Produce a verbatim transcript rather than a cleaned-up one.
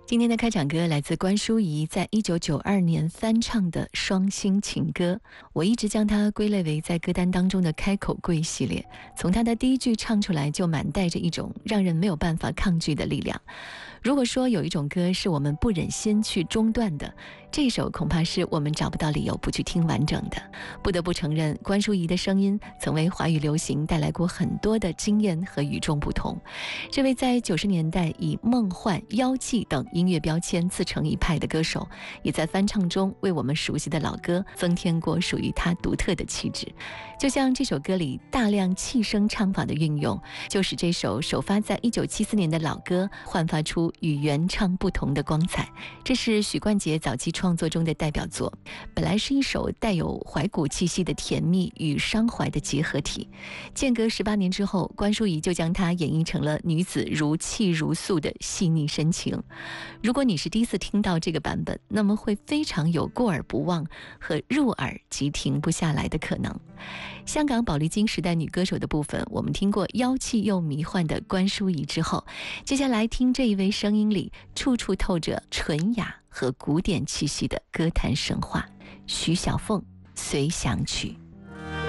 今天的开场歌来自关淑怡在一九九二年翻唱的《双星情歌》，我一直将它归类为在歌单当中的开口跪系列，从它的第一句唱出来就满带着一种让人没有办法抗拒的力量。如果说有一种歌是我们不忍心去中断的，这首恐怕是我们找不到理由不去听完整的。不得不承认，关淑怡的声音曾为华语流行带来过很多的惊艳和与众不同。这位在九十年代以梦幻、妖妓等音乐标签自成一派的歌手，也在翻唱中为我们熟悉的老歌增添过属于他独特的气质。就像这首歌里大量气声唱法的运用，就使这首首发在一九七四年的老歌焕发出与原唱不同的光彩。这是许冠杰早期创作中的代表作，本来是一首带有怀古气息的甜蜜与伤怀的结合体。间隔十八年之后，关淑怡就将它演绎成了女子如泣如诉的细腻深情。如果你是第一次听到这个版本，那么会非常有过耳不忘和入耳即停不下来的可能。香港宝丽金时代女歌手的部分，我们听过妖气又迷幻的关淑怡之后，接下来听这一位声音里处处透着纯雅和古典气息的歌坛神话——徐小凤《随想曲》。